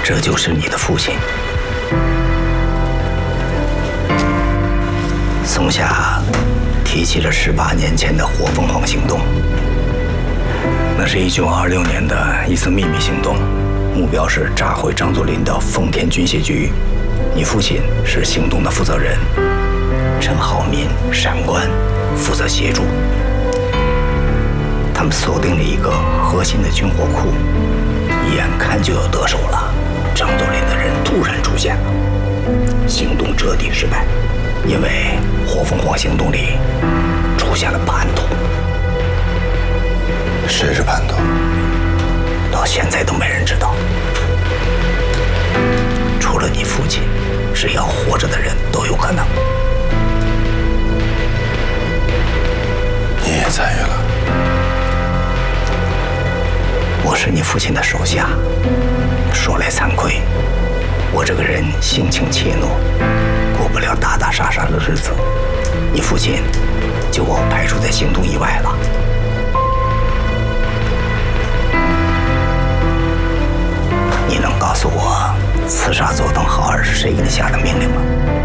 这就是你的父亲。松下提起了18年前的火凤凰行动，那是1926年的一次秘密行动，目标是炸毁张作霖的丰田军械局。你父亲是行动的负责人，陈浩民、闪官负责协助。他们锁定了一个核心的军火库，眼看就要得手了，张作霖的人突然出现了，行动彻底失败，因为火凤凰行动里出现了叛徒。 谁是叛徒？ 到现在都没人知道，除了你父亲，只要活着的人都有可能。 你也参与了？ 我是你父亲的手下，说来惭愧，我这个人性情怯懦，过不了打打杀杀的日子。你父亲就把我排除在行动以外了。你能告诉我刺杀佐藤浩二是谁给你下的命令吗？